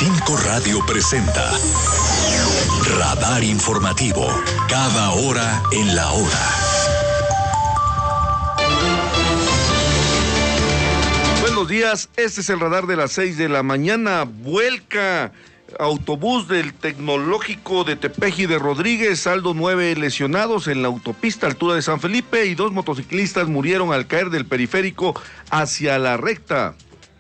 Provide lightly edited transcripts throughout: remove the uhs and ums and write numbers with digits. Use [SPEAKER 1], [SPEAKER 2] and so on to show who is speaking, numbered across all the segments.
[SPEAKER 1] 5 Radio presenta Radar Informativo, cada hora en la hora.
[SPEAKER 2] Buenos días, este es el radar de las 6 de la mañana. Vuelca autobús del Tecnológico de Tepeji de Rodríguez, saldo 9 lesionados en la autopista altura de San Felipe y 2 motociclistas murieron al caer del periférico hacia la recta.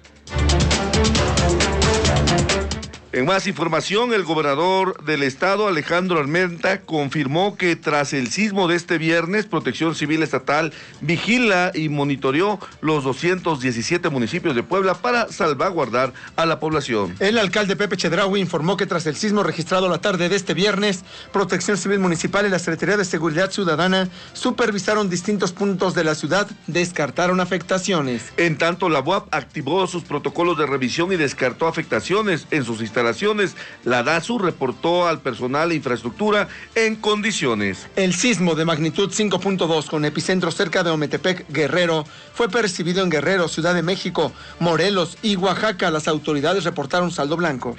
[SPEAKER 2] En más información, el gobernador del estado, Alejandro Armenta, confirmó que tras el sismo de este viernes, Protección Civil Estatal vigila y monitoreó los 217 municipios de Puebla para salvaguardar a la población.
[SPEAKER 3] El alcalde Pepe Chedraui informó que tras el sismo registrado la tarde de este viernes, Protección Civil Municipal y la Secretaría de Seguridad Ciudadana supervisaron distintos puntos de la ciudad, descartaron afectaciones.
[SPEAKER 2] En tanto, la UAP activó sus protocolos de revisión y descartó afectaciones en sus instalaciones. La DASU reportó al personal e infraestructura en condiciones.
[SPEAKER 3] El sismo de magnitud 5.2 con epicentro cerca de Ometepec, Guerrero, fue percibido en Guerrero, Ciudad de México, Morelos y Oaxaca. Las autoridades reportaron saldo blanco.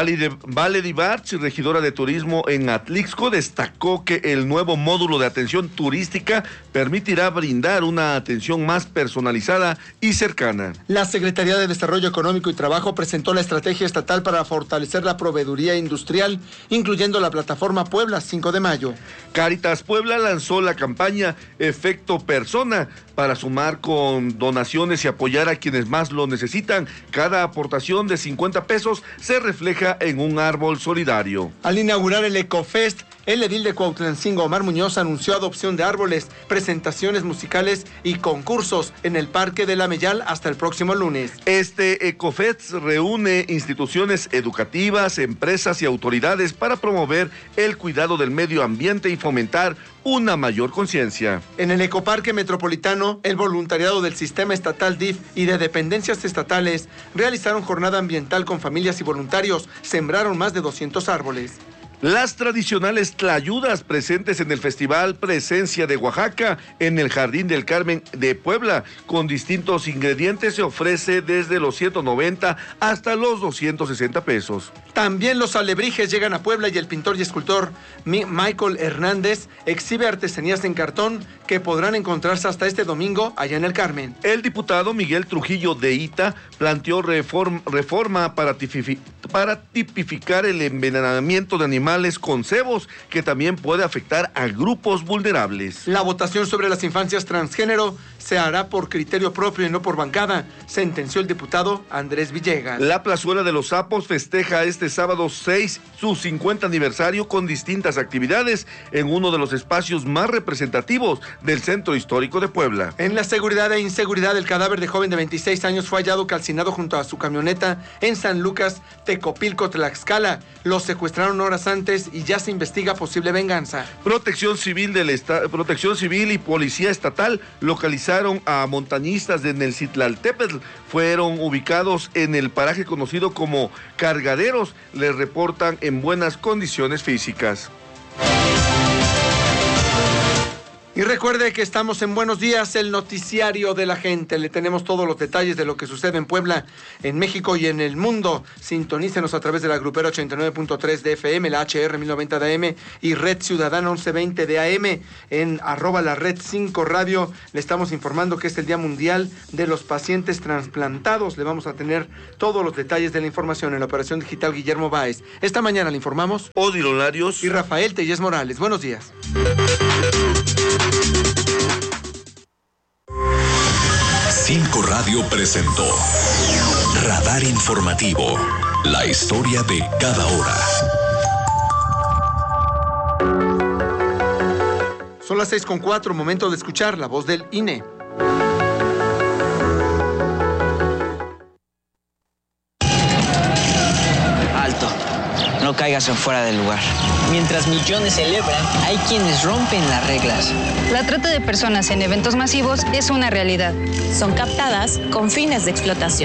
[SPEAKER 2] Vale Dibarch, regidora de turismo en Atlixco, destacó que el nuevo módulo de atención turística permitirá brindar una atención más personalizada y cercana.
[SPEAKER 3] La Secretaría de Desarrollo Económico y Trabajo presentó la estrategia estatal para fortalecer la proveeduría industrial, incluyendo la plataforma Puebla 5 de mayo.
[SPEAKER 2] Cáritas Puebla lanzó la campaña Efecto Persona para sumar con donaciones y apoyar a quienes más lo necesitan. Cada aportación de 50 pesos se refleja en un árbol solidario.
[SPEAKER 3] Al inaugurar el EcoFest, el edil de Cuautlancingo, Omar Muñoz, anunció adopción de árboles, presentaciones musicales y concursos en el Parque de la Meyal hasta el próximo lunes.
[SPEAKER 2] Este EcoFest reúne instituciones educativas, empresas y autoridades para promover el cuidado del medio ambiente y fomentar una mayor conciencia.
[SPEAKER 3] En el Ecoparque Metropolitano, el voluntariado del Sistema Estatal DIF y de dependencias estatales realizaron jornada ambiental con familias y voluntarios, sembraron más de 200 árboles.
[SPEAKER 2] Las tradicionales tlayudas presentes en el Festival Presencia de Oaxaca en el Jardín del Carmen de Puebla, con distintos ingredientes, se ofrece desde los 190 hasta los 260 pesos.
[SPEAKER 3] También los alebrijes llegan a Puebla y el pintor y escultor Michael Hernández exhibe artesanías en cartón que podrán encontrarse hasta este domingo allá en el Carmen.
[SPEAKER 2] El diputado Miguel Trujillo de Ita planteó reforma para tipificar el envenenamiento de animales con cebos, que también puede afectar a grupos vulnerables.
[SPEAKER 3] La votación sobre las infancias transgénero se hará por criterio propio y no por bancada, sentenció el diputado Andrés Villegas.
[SPEAKER 2] La Plazuela de los Sapos festeja este sábado 6 su 50 aniversario con distintas actividades en uno de los espacios más representativos del Centro Histórico de Puebla.
[SPEAKER 3] En la seguridad e inseguridad, el cadáver de joven de 26 años fue hallado calcinado junto a su camioneta en San Lucas, Tecopilco, Tlaxcala. Los secuestraron horas antes y ya se investiga posible venganza.
[SPEAKER 2] Protección Civil y Policía Estatal localizaron a montañistas de Nelcitlaltépetl. Fueron ubicados en el paraje conocido como Cargaderos. Les reportan en buenas condiciones físicas.
[SPEAKER 3] Y recuerde que estamos en Buenos Días, el noticiario de la gente. Le tenemos todos los detalles de lo que sucede en Puebla, en México y en el mundo. Sintonícenos a través de la Grupera 89.3 de FM, la HR 1090 de AM y Red Ciudadana 1120 de AM. En @la Red 5 Radio le estamos informando que es el Día Mundial de los Pacientes Transplantados. Le vamos a tener todos los detalles de la información en la operación digital Guillermo Báez. Esta mañana le informamos
[SPEAKER 2] Odilo Larios
[SPEAKER 3] y Rafael Tellez Morales. Buenos días.
[SPEAKER 1] 5 Radio presentó Radar Informativo, la historia de cada hora.
[SPEAKER 3] Son las 6:04, momento de escuchar la voz del INE.
[SPEAKER 4] Alto, no caigas en fuera del lugar. Mientras millones celebran, hay quienes rompen las reglas.
[SPEAKER 5] La trata de personas en eventos masivos es una realidad.
[SPEAKER 6] Son captadas con fines de explotación.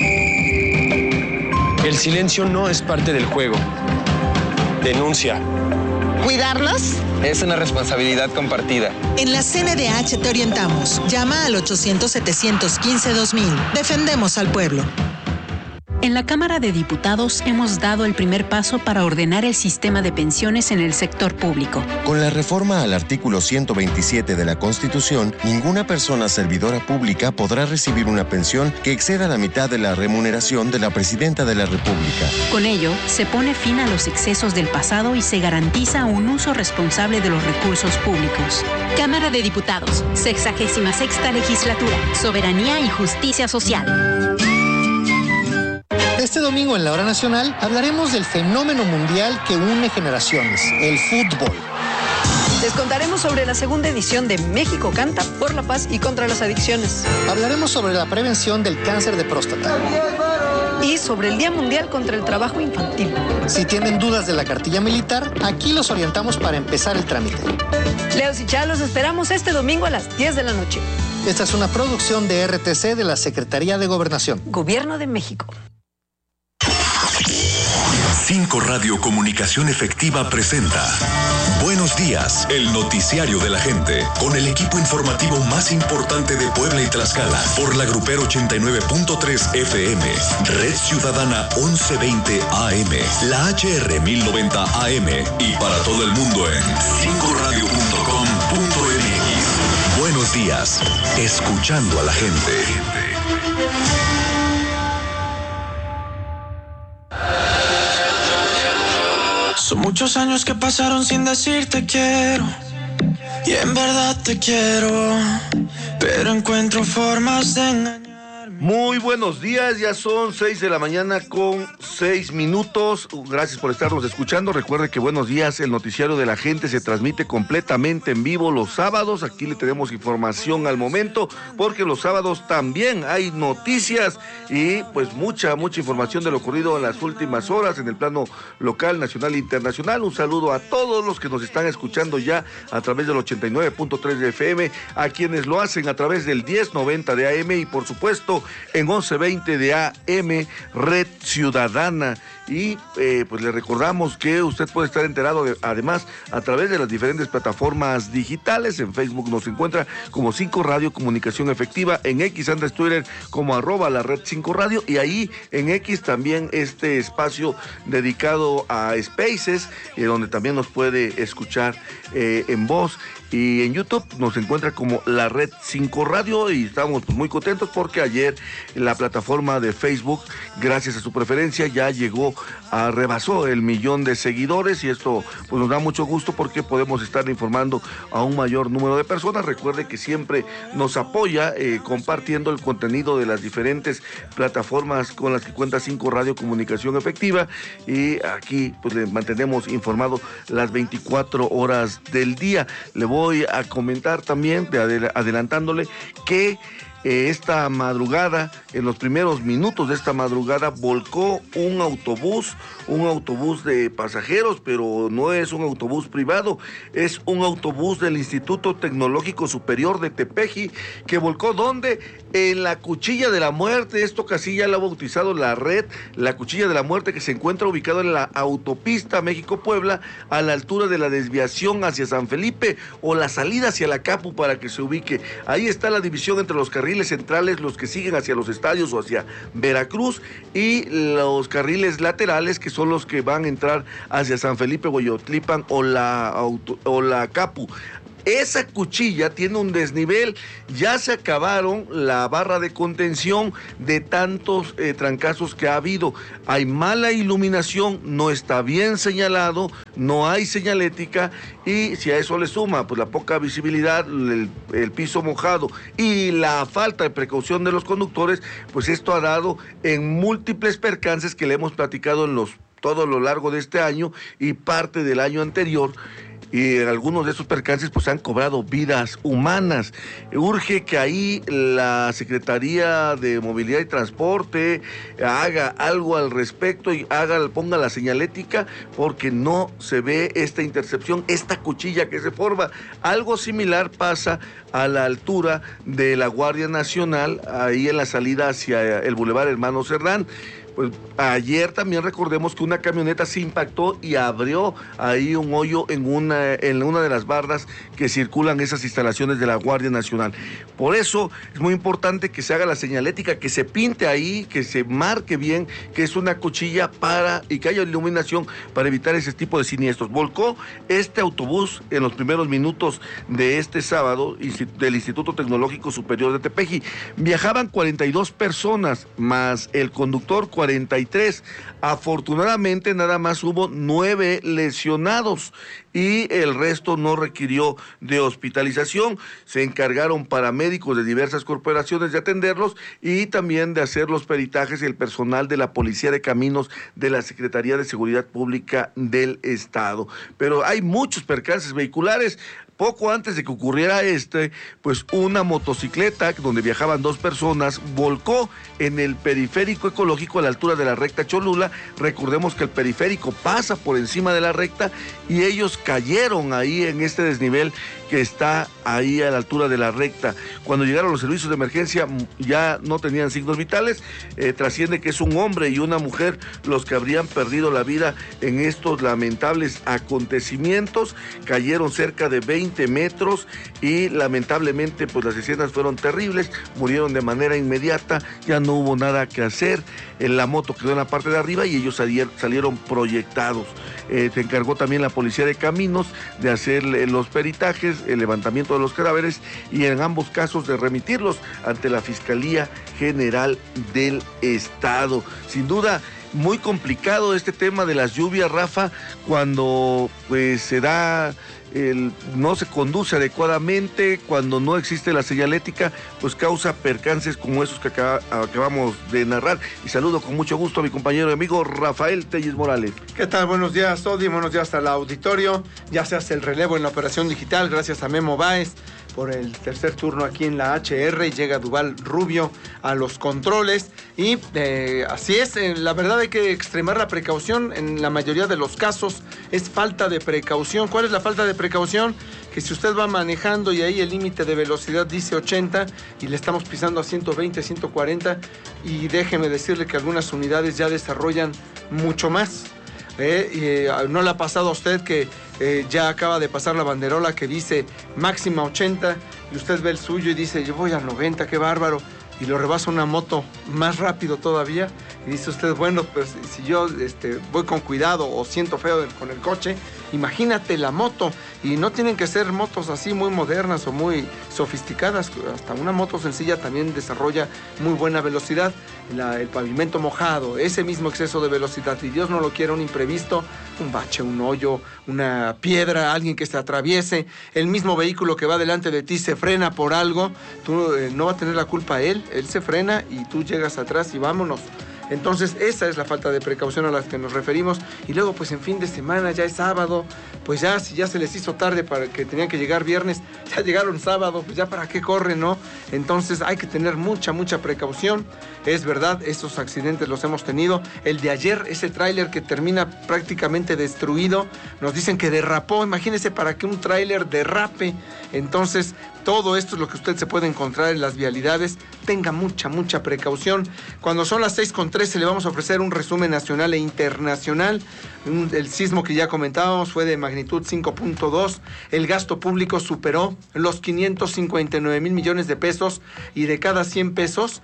[SPEAKER 7] El silencio no es parte del juego. Denuncia.
[SPEAKER 8] ¿Cuidarlos?
[SPEAKER 7] Es una responsabilidad compartida.
[SPEAKER 8] En la CNDH te orientamos. Llama al 800-715-2000. Defendemos al pueblo.
[SPEAKER 9] En la Cámara de Diputados hemos dado el primer paso para ordenar el sistema de pensiones en el sector público.
[SPEAKER 10] Con la reforma al artículo 127 de la Constitución, ninguna persona servidora pública podrá recibir una pensión que exceda la mitad de la remuneración de la Presidenta de la República.
[SPEAKER 9] Con ello, se pone fin a los excesos del pasado y se garantiza un uso responsable de los recursos públicos.
[SPEAKER 11] Cámara de Diputados, 66ª Legislatura, Soberanía y Justicia Social.
[SPEAKER 12] Este domingo en la Hora Nacional hablaremos del fenómeno mundial que une generaciones, el fútbol.
[SPEAKER 13] Les contaremos sobre la segunda edición de México Canta por la Paz y contra las Adicciones.
[SPEAKER 12] Hablaremos sobre la prevención del cáncer de próstata.
[SPEAKER 13] Y sobre el Día Mundial contra el Trabajo Infantil.
[SPEAKER 12] Si tienen dudas de la cartilla militar, aquí los orientamos para empezar el trámite.
[SPEAKER 13] Leos y Chá, los esperamos este domingo a las 10 de la noche.
[SPEAKER 12] Esta es una producción de RTC de la Secretaría de Gobernación.
[SPEAKER 13] Gobierno de México.
[SPEAKER 1] 5 Radio Comunicación Efectiva presenta Buenos Días, el noticiario de la gente, con el equipo informativo más importante de Puebla y Tlaxcala, por la Grupero 89.3 FM, Red Ciudadana 1120 AM, la HR 1090 AM y para todo el mundo en 5radio.com.mx. Buenos días, escuchando a la gente.
[SPEAKER 14] Son muchos años que pasaron sin decirte quiero, y en verdad te quiero, pero encuentro formas de engañar.
[SPEAKER 2] Muy buenos días, ya son 6 de la mañana con 6 minutos. Gracias por estarnos escuchando. Recuerde que Buenos Días, el noticiario de la gente, se transmite completamente en vivo los sábados. Aquí le tenemos información al momento, porque los sábados también hay noticias y pues mucha información de lo ocurrido en las últimas horas en el plano local, nacional e internacional. Un saludo a todos los que nos están escuchando ya a través del 89.3 de FM, a quienes lo hacen a través del 1090 de AM y por supuesto en 1120 de AM, Red Ciudadana. Y pues le recordamos que usted puede estar enterado además a través de las diferentes plataformas digitales. En Facebook nos encuentra como 5 Radio Comunicación Efectiva, en X antes Twitter como @la red 5 Radio, y ahí en X también este espacio dedicado a Spaces, donde también nos puede escuchar en voz. Y en YouTube nos encuentra como la Red 5 Radio, y estamos pues muy contentos porque ayer la plataforma de Facebook, gracias a su preferencia, ya rebasó el 1,000,000 de seguidores, y esto pues nos da mucho gusto porque podemos estar informando a un mayor número de personas. Recuerde que siempre nos apoya compartiendo el contenido de las diferentes plataformas con las que cuenta 5 Radio Comunicación Efectiva, y aquí pues le mantenemos informado las 24 horas del día. Le voy a comentar también, adelantándole, que esta madrugada, en los primeros minutos de esta madrugada, volcó un autobús de pasajeros, pero no es un autobús privado, es un autobús del Instituto Tecnológico Superior de Tepeji, que volcó ¿dónde? En la Cuchilla de la Muerte. Esto casi ya lo ha bautizado la red, la Cuchilla de la Muerte, que se encuentra ubicado en la autopista México-Puebla, a la altura de la desviación hacia San Felipe, o la salida hacia la Capu, para que se ubique. Ahí está la división entre los carriles centrales, los que siguen hacia los estadios o hacia Veracruz, y los carriles laterales, que son los que van a entrar hacia San Felipe, Hueyotlipan o la Capu. Esa cuchilla tiene un desnivel, ya se acabaron la barra de contención de tantos trancazos que ha habido. Hay mala iluminación, no está bien señalado, no hay señalética, y si a eso le suma pues la poca visibilidad, el piso mojado y la falta de precaución de los conductores, pues esto ha dado en múltiples percances que le hemos platicado todo lo largo de este año y parte del año anterior. Y algunos de esos percances pues han cobrado vidas humanas. Urge que ahí la Secretaría de Movilidad y Transporte haga algo al respecto y ponga la señalética, porque no se ve esta intercepción, esta cuchilla que se forma. Algo similar pasa a la altura de la Guardia Nacional, ahí en la salida hacia el Boulevard Hermano Cerdán. Pues ayer también recordemos que una camioneta se impactó y abrió ahí un hoyo en una de las bardas que circulan esas instalaciones de la Guardia Nacional. Por eso es muy importante que se haga la señalética, que se pinte ahí, que se marque bien que es una cuchilla y que haya iluminación para evitar ese tipo de siniestros. Volcó este autobús en los primeros minutos de este sábado del Instituto Tecnológico Superior de Tepeji. Viajaban 42 personas, más el conductor 43. Afortunadamente nada más hubo 9 lesionados y el resto no requirió de hospitalización. Se encargaron paramédicos de diversas corporaciones de atenderlos y también de hacer los peritajes el personal de la Policía de Caminos de la Secretaría de Seguridad Pública del Estado. Pero hay muchos percances vehiculares. Poco antes de que ocurriera pues una motocicleta donde viajaban 2 personas volcó en el periférico ecológico a la altura de la recta Cholula. Recordemos que el periférico pasa por encima de la recta y ellos cayeron ahí en este desnivel que está ahí a la altura de la recta. Cuando llegaron los servicios de emergencia ya no tenían signos vitales. Trasciende que es un hombre y una mujer los que habrían perdido la vida en estos lamentables acontecimientos. Cayeron cerca de 20 metros y lamentablemente pues las escenas fueron terribles. Murieron de manera inmediata, ya no hubo nada que hacer. La moto quedó en la parte de arriba y ellos salieron proyectados. Se encargó también la Policía de Caminos de hacer los peritajes, el levantamiento de los cadáveres y en ambos casos de remitirlos ante la Fiscalía General del Estado. Sin duda, muy complicado este tema de las lluvias, Rafa, cuando pues se da no se conduce adecuadamente, cuando no existe la señalética, pues causa percances como esos que acabamos de narrar. Y saludo con mucho gusto a mi compañero y amigo Rafael Telles Morales.
[SPEAKER 3] ¿Qué tal? Buenos días, Todi, buenos días al auditorio. Ya se hace el relevo en la operación digital, gracias a Memo Báez por el tercer turno aquí en la HR, y llega Duval Rubio a los controles y así es, la verdad hay que extremar la precaución. En la mayoría de los casos es falta de precaución. ¿Cuál es la falta de precaución? Que si usted va manejando y ahí el límite de velocidad dice 80 y le estamos pisando a 120, 140 y déjeme decirle que algunas unidades ya desarrollan mucho más. ¿No le ha pasado a usted que ya acaba de pasar la banderola que dice máxima 80 y usted ve el suyo y dice yo voy a 90, qué bárbaro, y lo rebasa una moto más rápido todavía y dice usted, bueno, pues si yo voy con cuidado o siento feo con el coche, imagínate la moto? Y no tienen que ser motos así muy modernas o muy sofisticadas, hasta una moto sencilla también desarrolla muy buena velocidad. El pavimento mojado, ese mismo exceso de velocidad, y Dios no lo quiera, un imprevisto, un bache, un hoyo, una piedra, alguien que se atraviese, el mismo vehículo que va delante de ti se frena por algo, tú no va a tener la culpa él se frena y tú llegas atrás y vámonos. Entonces esa es la falta de precaución a la que nos referimos. Y luego pues en fin de semana, ya es sábado, pues ya si ya se les hizo tarde para que tenían que llegar viernes, ya llegaron sábado, pues ya para qué corren, ¿no? Entonces hay que tener mucha precaución. Es verdad, esos accidentes los hemos tenido. El de ayer, ese tráiler que termina prácticamente destruido, nos dicen que derrapó. Imagínense para que un tráiler derrape. Entonces todo esto es lo que usted se puede encontrar en las vialidades. Tenga mucha precaución. Cuando son las 6:13 le vamos a ofrecer un resumen nacional e internacional. El sismo que ya comentábamos fue de magnitud 5.2. El gasto público superó los 559 mil millones de pesos y de cada 100 pesos,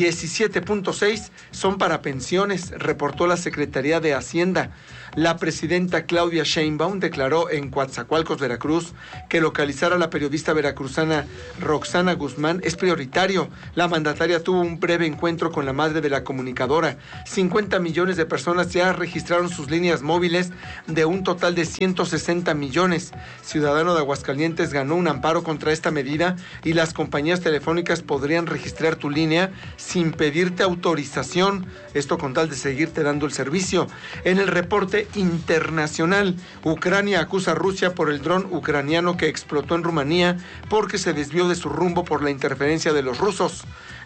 [SPEAKER 3] 17.6 son para pensiones, reportó la Secretaría de Hacienda. La presidenta Claudia Sheinbaum declaró en Coatzacoalcos, Veracruz, que localizar a la periodista veracruzana Roxana Guzmán es prioritario. La mandataria tuvo un breve encuentro con la madre de la comunicadora. 50 millones de personas ya registraron sus líneas móviles de un total de 160 millones. Ciudadano de Aguascalientes ganó un amparo contra esta medida y las compañías telefónicas podrían registrar tu línea sin pedirte autorización. Esto con tal de seguirte dando el servicio. En el reporte internacional, Ucrania acusa a Rusia por el dron ucraniano que explotó en Rumanía porque se desvió de su rumbo por la interferencia de los rusos.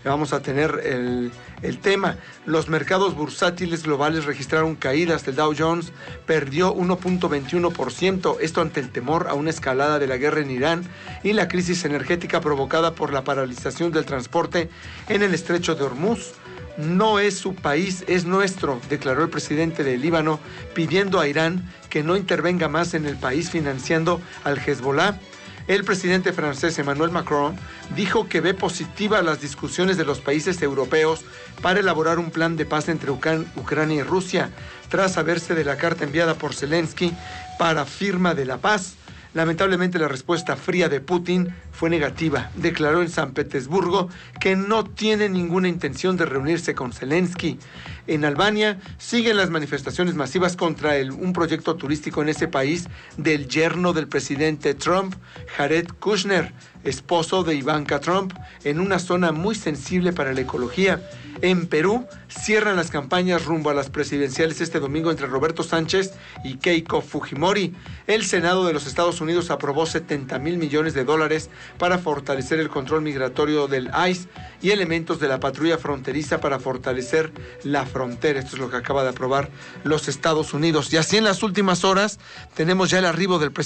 [SPEAKER 3] vamos a tener el tema. Los mercados bursátiles globales registraron caídas. El Dow Jones perdió 1.21%, esto ante el temor a una escalada de la guerra en Irán y la crisis energética provocada por la paralización del transporte en el estrecho de Hormuz. No es su país, es nuestro, declaró el presidente de Líbano, pidiendo a Irán que no intervenga más en el país financiando al Hezbollah. El presidente francés Emmanuel Macron dijo que ve positivas las discusiones de los países europeos para elaborar un plan de paz entre Ucrania y Rusia, tras saberse de la carta enviada por Zelensky para firma de la paz. Lamentablemente la respuesta fría de Putin fue negativa. Declaró en San Petersburgo que no tiene ninguna intención de reunirse con Zelensky. En Albania siguen las manifestaciones masivas contra un proyecto turístico en ese país del yerno del presidente Trump, Jared Kushner, esposo de Ivanka Trump, en una zona muy sensible para la ecología. En Perú cierran las campañas rumbo a las presidenciales este domingo entre Roberto Sánchez y Keiko Fujimori. El Senado de los Estados Unidos aprobó $70 mil millones para fortalecer el control migratorio del ICE y elementos de la patrulla fronteriza para fortalecer la frontera. Esto es lo que acaba de aprobar los Estados Unidos. Y así en las últimas horas tenemos ya el arribo del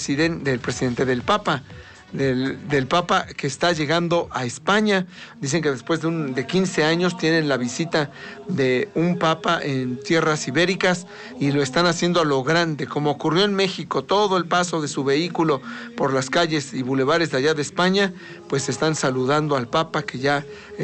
[SPEAKER 3] Papa. Del Papa, que está llegando a España. Dicen que después de 15 años tienen la visita de un Papa en tierras ibéricas y lo están haciendo a lo grande, como ocurrió en México. Todo el paso de su vehículo por las calles y bulevares de allá de España, pues están saludando al Papa, que ya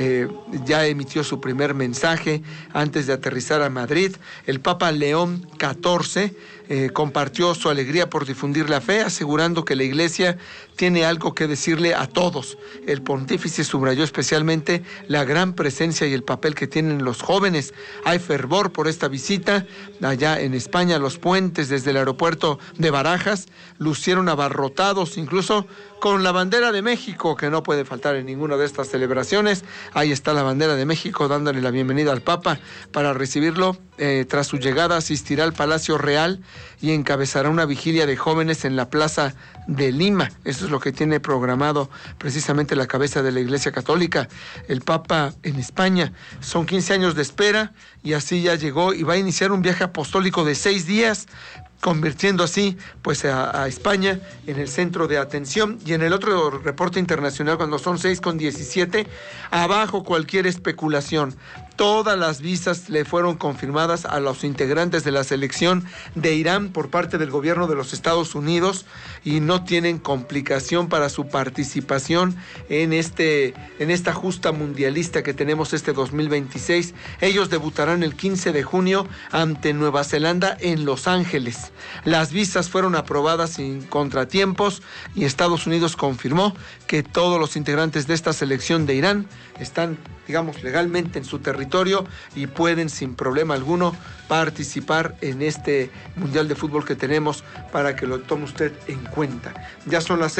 [SPEAKER 3] emitió su primer mensaje antes de aterrizar a Madrid. El Papa León XIV compartió su alegría por difundir la fe, asegurando que la Iglesia tiene algo que decirle a todos. El pontífice subrayó especialmente la gran presencia y el papel que tienen los jóvenes. Hay fervor por esta visita. Allá en España, los puentes desde el aeropuerto de Barajas lucieron abarrotados, incluso con la bandera de México, que no puede faltar en ninguna de estas celebraciones. Ahí está la bandera de México dándole la bienvenida al Papa. Para recibirlo, tras su llegada, asistirá al Palacio Real y encabezará una vigilia de jóvenes en la Plaza de Lima. Eso es lo que tiene programado precisamente la cabeza de la Iglesia Católica. El Papa en España. Son 15 años de espera y así ya llegó y va a iniciar un viaje apostólico de 6 días, convirtiendo así pues a España en el centro de atención. Y en el otro reporte internacional, cuando son 6:17, abajo cualquier especulación. Todas las visas le fueron confirmadas a los integrantes de la selección de Irán por parte del gobierno de los Estados Unidos y no tienen complicación para su participación en esta justa mundialista que tenemos este 2026. Ellos debutarán el 15 de junio ante Nueva Zelanda en Los Ángeles. Las visas fueron aprobadas sin contratiempos y Estados Unidos confirmó que todos los integrantes de esta selección de Irán están, digamos, legalmente en su territorio y pueden sin problema alguno participar en este Mundial de Fútbol que tenemos, para que lo tome usted en cuenta. Ya son las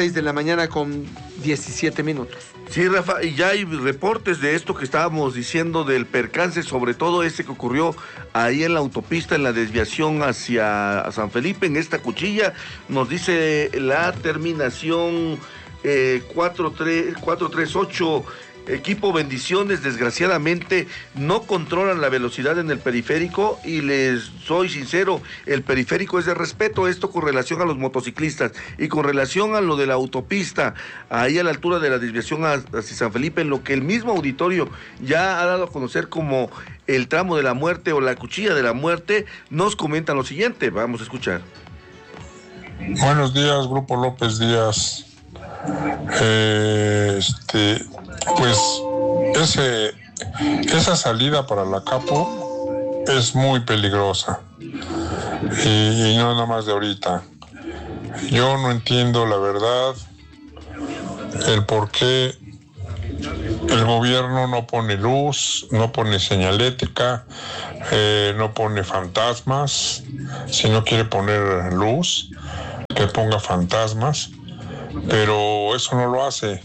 [SPEAKER 3] 6:17 a.m.
[SPEAKER 2] Sí, Rafa, y ya hay reportes de esto que estábamos diciendo del percance, sobre todo ese que ocurrió ahí en la autopista, en la desviación hacia San Felipe, en esta cuchilla. Nos dice la terminación 438. Equipo Bendiciones, desgraciadamente no controlan la velocidad en el periférico y les soy sincero, el periférico es de respeto, esto con relación a los motociclistas y con relación a lo de la autopista, ahí a la altura de la desviación hacia San Felipe, en lo que el mismo auditorio ya ha dado a conocer como el tramo de la muerte o la cuchilla de la muerte. Nos comentan lo siguiente, vamos a escuchar.
[SPEAKER 15] Buenos días, Grupo López Díaz. Pues esa salida para la Capo es muy peligrosa y no nada más de ahorita. Yo no entiendo la verdad el por qué el gobierno no pone luz, no pone señalética, no pone fantasmas. Si no quiere poner luz, que ponga fantasmas, pero eso no lo hace.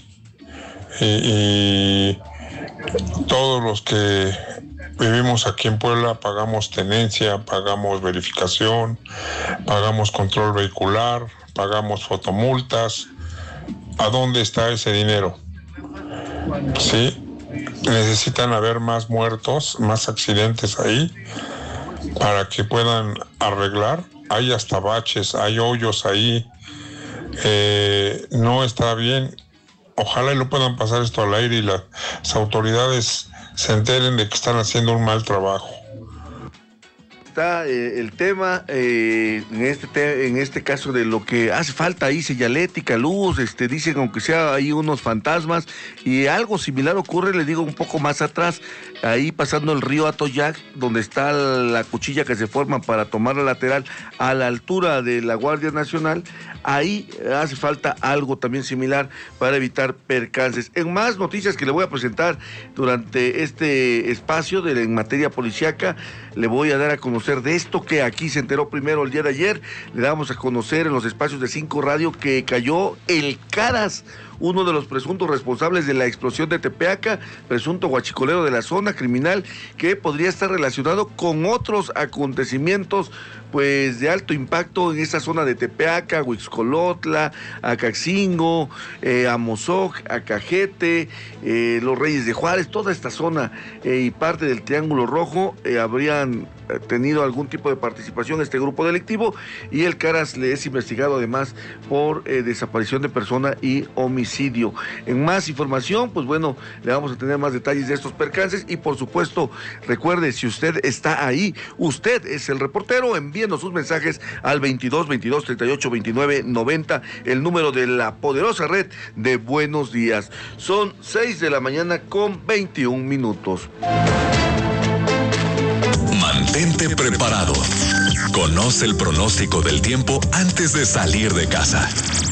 [SPEAKER 15] Y todos los que vivimos aquí en Puebla pagamos tenencia, pagamos verificación, pagamos control vehicular, pagamos fotomultas. ¿A dónde está ese dinero? Sí, necesitan haber más muertos, más accidentes ahí, para que puedan arreglar. Hay hasta baches, hay hoyos ahí. No está bien. Ojalá y lo puedan pasar esto al aire y las autoridades se enteren de que están haciendo un mal trabajo.
[SPEAKER 2] Está el tema, en este caso de lo que hace falta ahí, señalética, luz, dicen aunque sea ahí unos fantasmas, y algo similar ocurre, les digo, un poco más atrás, ahí pasando el río Atoyac, donde está la cuchilla que se forma para tomar la lateral a la altura de la Guardia Nacional. Ahí hace falta algo también similar para evitar percances. En más noticias que le voy a presentar durante este espacio en materia policíaca, le voy a dar a conocer de esto que aquí se enteró primero el día de ayer. Le damos a conocer en los espacios de 5 Radio que cayó el Caras, uno de los presuntos responsables de la explosión de Tepeaca, presunto guachicolero de la zona criminal que podría estar relacionado con otros acontecimientos pues de alto impacto en esa zona de Tepeaca, Huixcolotla, Acaxingo, Amozoc, Acajete, Los Reyes de Juárez, toda esta zona y parte del Triángulo Rojo habrían tenido algún tipo de participación en este grupo delictivo, y el Caras le es investigado además por desaparición de persona y homicidio. En más información, pues bueno, le vamos a tener más detalles de estos percances, y por supuesto, recuerde, si usted está ahí, usted es el reportero, envíenos sus mensajes al 22 22 38 29 90, el número de la poderosa red de Buenos Días. Son 6 de la mañana con 21 minutos.
[SPEAKER 1] Mantente preparado. Conoce el pronóstico del tiempo antes de salir de casa.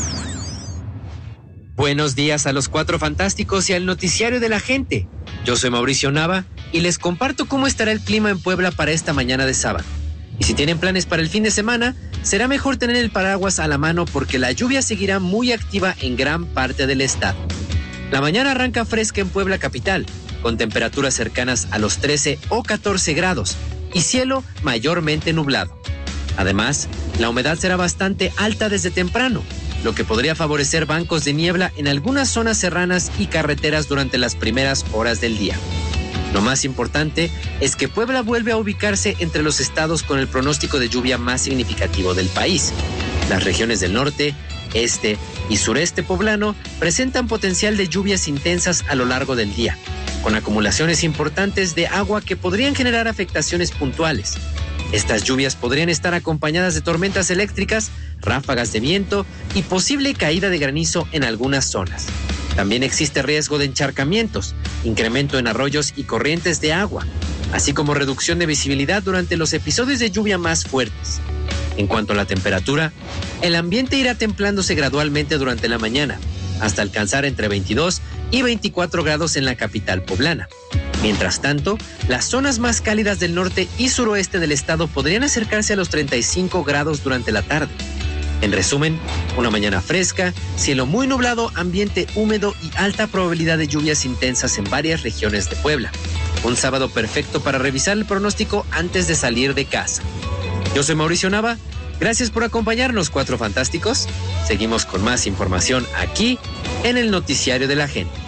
[SPEAKER 16] Buenos días a los 4 fantásticos y al noticiario de la gente. Yo soy Mauricio Nava y les comparto cómo estará el clima en Puebla para esta mañana de sábado. Y si tienen planes para el fin de semana, será mejor tener el paraguas a la mano porque la lluvia seguirá muy activa en gran parte del estado. La mañana arranca fresca en Puebla capital, con temperaturas cercanas a los 13 o 14 grados y cielo mayormente nublado. Además, la humedad será bastante alta desde temprano, lo que podría favorecer bancos de niebla en algunas zonas serranas y carreteras durante las primeras horas del día. Lo más importante es que Puebla vuelve a ubicarse entre los estados con el pronóstico de lluvia más significativo del país. Las regiones del norte, este y sureste poblano presentan potencial de lluvias intensas a lo largo del día, con acumulaciones importantes de agua que podrían generar afectaciones puntuales. Estas lluvias podrían estar acompañadas de tormentas eléctricas, ráfagas de viento y posible caída de granizo en algunas zonas. También existe riesgo de encharcamientos, incremento en arroyos y corrientes de agua, así como reducción de visibilidad durante los episodios de lluvia más fuertes. En cuanto a la temperatura, el ambiente irá templándose gradualmente durante la mañana, hasta alcanzar entre 22 y 24 grados en la capital poblana. Mientras tanto, las zonas más cálidas del norte y suroeste del estado podrían acercarse a los 35 grados durante la tarde. En resumen, una mañana fresca, cielo muy nublado, ambiente húmedo y alta probabilidad de lluvias intensas en varias regiones de Puebla. Un sábado perfecto para revisar el pronóstico antes de salir de casa. Yo soy Mauricio Nava. Gracias por acompañarnos, 4 fantásticos. Seguimos con más información aquí en el Noticiario de la Gente.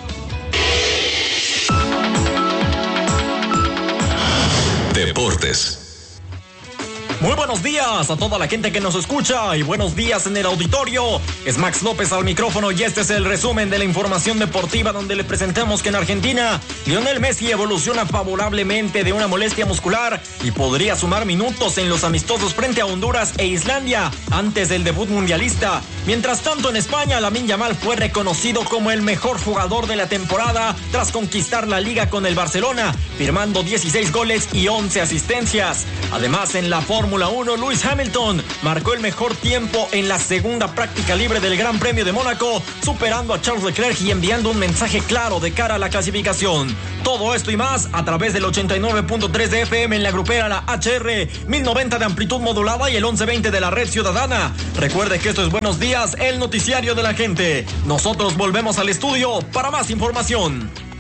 [SPEAKER 1] Deportes.
[SPEAKER 17] Muy buenos días a toda la gente que nos escucha y buenos días en el auditorio. Es Max López al micrófono y este es el resumen de la información deportiva donde le presentamos que en Argentina, Lionel Messi evoluciona favorablemente de una molestia muscular y podría sumar minutos en los amistosos frente a Honduras e Islandia antes del debut mundialista. Mientras tanto, en España, Lamine Yamal fue reconocido como el mejor jugador de la temporada tras conquistar la Liga con el Barcelona, firmando 16 goles y 11 asistencias. Además, en la Fórmula 1, Lewis Hamilton marcó el mejor tiempo en la segunda práctica libre del Gran Premio de Mónaco, superando a Charles Leclerc y enviando un mensaje claro de cara a la clasificación. Todo esto y más a través del 89.3 de FM en la grupera La HR, 1090 de amplitud modulada y el 1120 de la red ciudadana. Recuerde que esto es Buenos Días, el noticiario de la gente. Nosotros volvemos al estudio para más información.